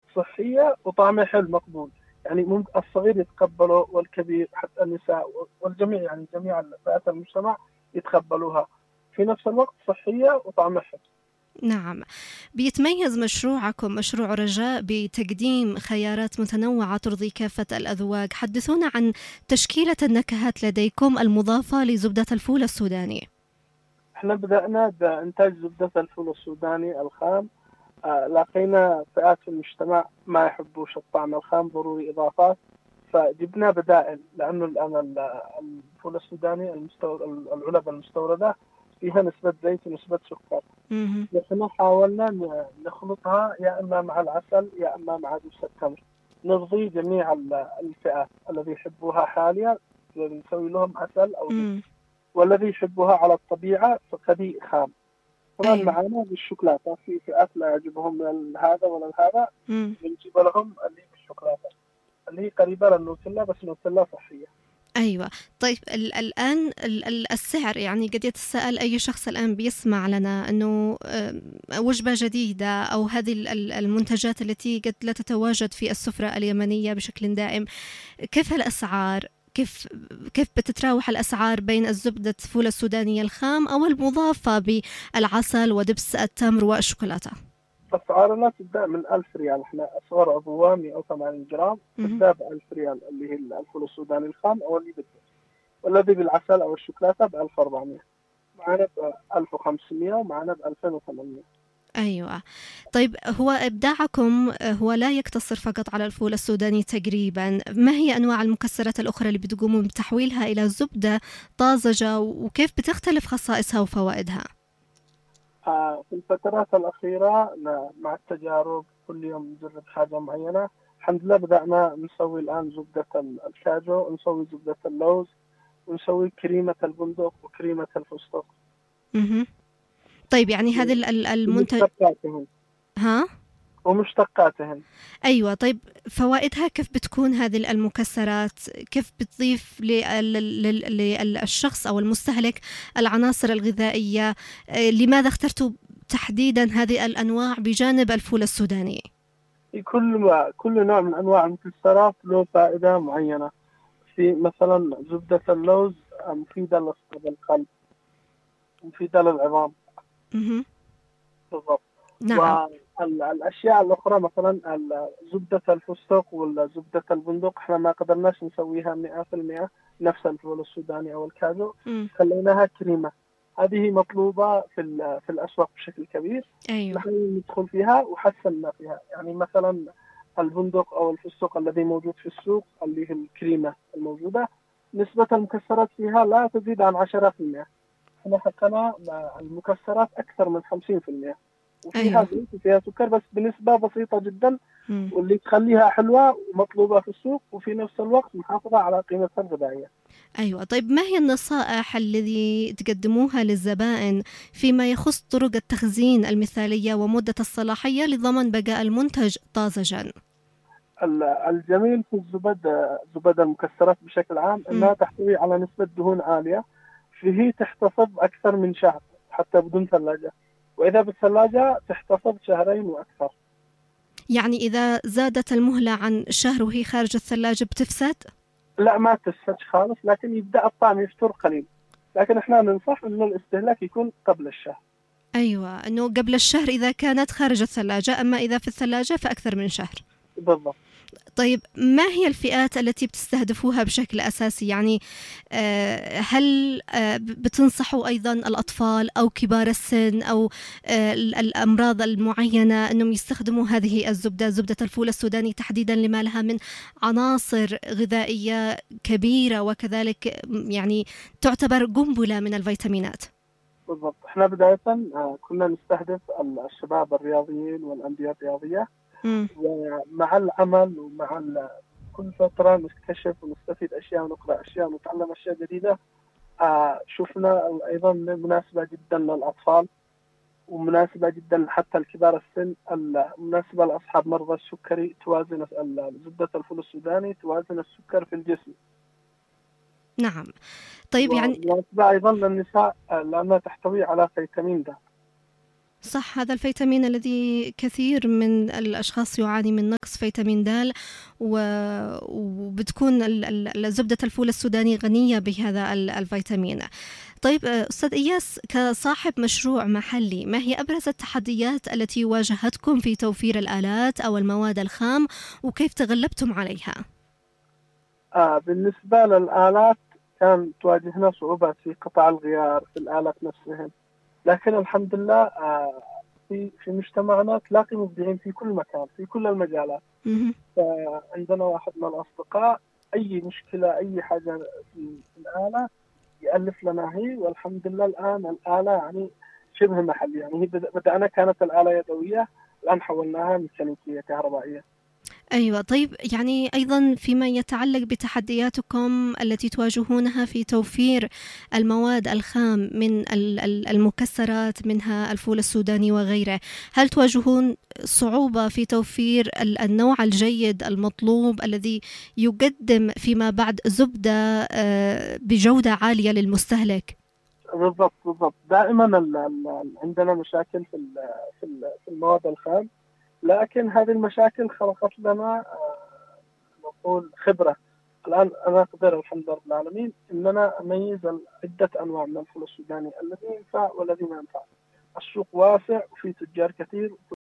صحية وطعمه حلو مقبول. يعني ممكن الصغير يتقبله والكبير حتى النساء والجميع، يعني جميع فئات المجتمع يتقبلوها، في نفس الوقت صحية وطعمها حلو. نعم. بيتميز مشروعكم، مشروع رجاء، بتقديم خيارات متنوعة ترضي كافة الأذواق. حدثونا عن تشكيلة النكهات لديكم المضافة لزبدة الفول السوداني. احنا بدأنا بإنتاج زبدة الفول السوداني الخام. لقينا فئات في المجتمع ما يحبوش الطعم الخام، ضروري إضافات، فجبنا بدائل. لأنه الآن الفول السوداني العلب المستوردة فيها نسبة زيت ونسبة سكر. مهم. نحن حاولنا نخلطها يا إما مع العسل يا إما مع دبس التمر، نرضي جميع الفئات. الذي يحبوها حالية نسوي لهم عسل أو دبس، مم. والذي يحبوها على الطبيعة فقدي خام. كمان أيوة. معانا بالشوكولاتة، في فئات لا يعجبهم من هذا ولا هذا، مم. بنجيب لهم اللي بالشوكولاتة اللي هي قريبة للنوتيلا بس نوتيلا صحية. أيوة. طيب الآن السعر، يعني قد يتساءل أي شخص الآن بيسمع لنا أنه وجبة جديدة أو هذه المنتجات التي قد لا تتواجد في السفرة اليمنية بشكل دائم، كيف الأسعار؟ كيف بتتراوح الأسعار بين الزبدة فول السودانية الخام أو المضافة بالعسل ودبس التمر والشوكولاتة؟ أسعارنا تبدأ من 1000 ريال. احنا أصغر عبوة 180 جرام مهم. تبدأ ب 1000 ريال، اللي هي الفول السوداني الخام أو اللي بالدبس، والذي بالعسل أو الشوكولاتة ب 1400، معنا ب 1500، ومعنا ب 2800. أيوة. طيب هو إبداعكم هو لا يقتصر فقط على الفول السوداني تقريبا، ما هي أنواع المكسرات الأخرى اللي بتقومون بتحويلها إلى زبدة طازجة، وكيف بتختلف خصائصها وفوائدها؟ في الفترات الأخيرة مع التجارب كل يوم نجرب حاجة معينة. الحمد لله بدأنا نسوي الآن زبدة الكاجو، نسوي زبدة اللوز، ونسوي كريمة البندق وكريمة الفستق مهم. طيب يعني هذه المنتج. ومشتقاتهم ها. ومشتقاتهم. أيوة. طيب فوائدها كيف بتكون هذه المكسرات؟ كيف بتضيف للشخص أو المستهلك العناصر الغذائية؟ لماذا اخترتوا تحديدا هذه الأنواع بجانب الفول السوداني؟ كل نوع من أنواع المكسرات له فائدة معينة. في مثلا زبدة اللوز مفيدة لصحة القلب، مفيدة للعظام. مهم. بالضبط. نعم. والأشياء الأخرى مثلا زبدة الفستق ولا زبدة البندق احنا ما قدرناش نسويها 100% نفس الفول السوداني أو الكاجو، مم. خليناها كريمة. هذه مطلوبة في الأسواق بشكل كبير. أيوة. نحن ندخل فيها وحسنا فيها. يعني مثلا البندق أو الفستق الذي موجود في السوق اللي هي الكريمة الموجودة، نسبة المكسرات فيها لا تزيد عن 10%. احنا حطينا المكسرات أكثر من 50%، وفيها أيوة. زيت وفيها سكر بس بنسبة بسيطة جدا، مم. واللي تخليها حلوة ومطلوبة في السوق وفي نفس الوقت محافظة على قيمتها الغذائية. أيوة. طيب ما هي النصائح الذي تقدموها للزبائن فيما يخص طرق التخزين المثالية ومدة الصلاحية لضمان بقاء المنتج طازجا؟ الجميل في زبد المكسرات بشكل عام مم. أنها تحتوي على نسبة دهون عالية، فهي تحتفظ أكثر من شهر حتى بدون ثلاجة، وإذا بالثلاجة تحتفظ شهرين وأكثر. يعني إذا زادت المهلة عن شهر وهي خارج الثلاجة بتفسد؟ لا ما تسفتش خالص، لكن يبدأ الطعم يفتر قليل، لكن احنا ننصح انه الاستهلاك يكون قبل الشهر. أيوة، أنه قبل الشهر إذا كانت خارج الثلاجة، أما إذا في الثلاجة فأكثر من شهر. بالضبط. طيب ما هي الفئات التي بتستهدفوها بشكل أساسي؟ يعني هل بتنصحوا أيضا الأطفال أو كبار السن أو الأمراض المعينة أنهم يستخدموا هذه الزبدة، زبدة الفول السوداني تحديدا، لما لها من عناصر غذائية كبيرة وكذلك يعني تعتبر قنبلة من الفيتامينات؟ بالضبط. احنا بداية كنا نستهدف الشباب الرياضيين والأندية الرياضية، مم. ومع العمل ومع كل فترة نكتشف ونستفيد أشياء ونقرأ أشياء ونتعلم أشياء جديدة. شفنا أيضا مناسبة جدا للأطفال، ومناسبة جدا حتى لكبار السن، مناسبة لأصحاب مرضى السكري. توازن زبدة الفول السوداني توازن السكر في الجسم. نعم. طيب يعني ومناسبة أيضا للنساء لأنها تحتوي على فيتامين د. صح، هذا الفيتامين الذي كثير من الأشخاص يعاني من نقص فيتامين د، وبتكون زبدة الفول السوداني غنية بهذا الفيتامين. طيب أستاذ إياس، كصاحب مشروع محلي، ما هي أبرز التحديات التي واجهتكم في توفير الآلات أو المواد الخام، وكيف تغلبتم عليها؟ بالنسبة للآلات كان تواجهنا صعوبات في قطع الغيار في الآلات نفسها، لكن الحمد لله في مجتمعنا تلاقي مبدعين في كل مكان في كل المجالات. فعندنا واحد من الأصدقاء أي مشكلة أي حاجة في الآلة يألف لنا هي، والحمد لله الآن الآلة يعني شبه محلي. يعني هي بدأنا كانت الآلة يدوية، الآن حولناها ميكانيكية كهربائية. أيوة، طيب يعني أيضا فيما يتعلق بتحدياتكم التي تواجهونها في توفير المواد الخام من المكسرات، منها الفول السوداني وغيره، هل تواجهون صعوبة في توفير النوع الجيد المطلوب الذي يقدم فيما بعد زبدة بجودة عالية للمستهلك؟ بالضبط دائما عندنا مشاكل في المواد الخام، لكن هذه المشاكل خلقت لنا نقول خبرة. الآن أنا أقدر الحمد لله رب العالمين إننا أميز عدة أنواع من الفول السوداني الذي ينفع والذي ما ينفع. السوق واسع وفي تجار كثير.